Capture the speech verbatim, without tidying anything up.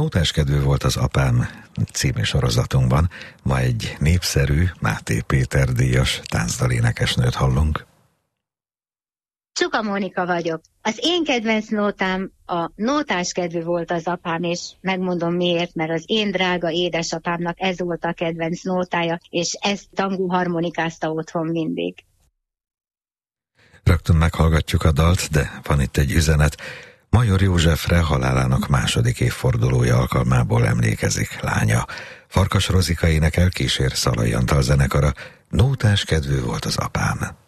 Nótáskedvű volt az apám című sorozatunkban. Ma egy népszerű Máté Péter díjas táncdalénekesnőt hallunk. Csuka Mónika vagyok. Az én kedvenc nótám a Nótáskedvű volt az apám, és megmondom miért, mert az én drága édesapámnak ez volt a kedvenc nótája, és ezt tangú harmonikázta otthon mindig. Rögtön meghallgatjuk a dalt, de van itt egy üzenet. Major Józsefre halálának második évfordulója alkalmából emlékezik lánya. Farkas Rozika énekel, kísér Szalai Antal zenekara. Nótáskedvű volt az apám.